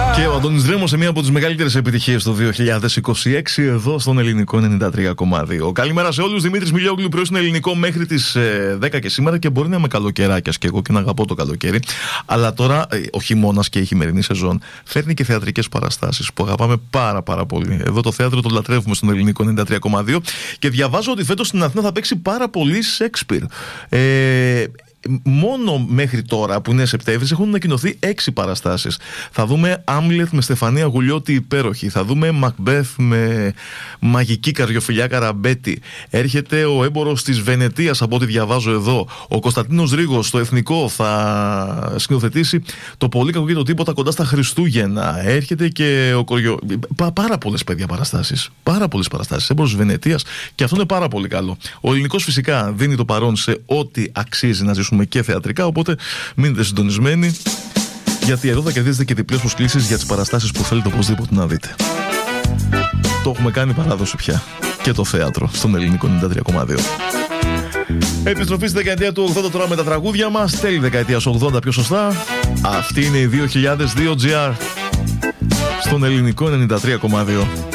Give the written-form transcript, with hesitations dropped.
Και ο Αντώνης Δρέμος σε μία από τις μεγαλύτερες επιτυχίες του 2026 εδώ στον Ελληνικό 93,2. Καλημέρα σε όλους. Δημήτρης Μιλιόγλου, πρωί στον Ελληνικό μέχρι τις 10 και σήμερα, και μπορεί να είμαι καλοκαιράκιας και εγώ και να αγαπώ το καλοκαίρι. Αλλά τώρα ο χειμώνας και η χειμερινή σεζόν φέρνει και θεατρικές παραστάσεις που αγαπάμε πάρα πολύ. Εδώ το θέατρο το λατρεύουμε στον Ελληνικό 93,2 και διαβάζω ότι φέτος στην Αθήνα θα παίξει πάρα πολύ Σέξπιρ. Μόνο μέχρι τώρα που είναι Σεπτέμβρης έχουν ανακοινωθεί 6 παραστάσεις. Θα δούμε Άμλετ με Στεφανία Γουλιώτη υπέροχη. Θα δούμε Μακμπεθ με μαγική καρδιοφιλιά Καραμπέτη. Έρχεται ο έμπορος της Βενετίας από ό,τι διαβάζω εδώ. Ο Κωνσταντίνος Ρήγος στο Εθνικό θα σκηνοθετήσει το πολύ κακό και το τίποτα κοντά στα Χριστούγεννα. Έρχεται και ο πάρα πολλές παιδιά παραστάσεις. Πάρα πολλές παραστάσεις. Έμπορος της Βενετίας, και αυτό είναι πάρα πολύ καλό. Ο Ελληνικός φυσικά δίνει το παρόν σε ό,τι αξίζει να ζήσουμε και θεατρικά, οπότε μείνετε συντονισμένοι, γιατί εδώ θα κερδίζετε και διπλές προσκλήσεις για τις παραστάσεις που θέλετε οπωσδήποτε να δείτε. Το έχουμε κάνει παράδοση πια και το θέατρο στον Ελληνικό 93,2. Επιστροφή στη δεκαετία του 80 τώρα με τα τραγούδια μας. Τέλη δεκαετίας 80 πιο σωστά. Αυτή είναι η 2002 GR στον Ελληνικό 93,2.